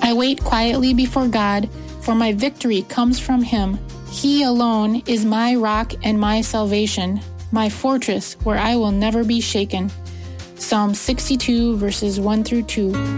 I wait quietly before God, for my victory comes from Him. He alone is my rock and my salvation, my fortress where I will never be shaken. Psalm 62, verses 1 through 2.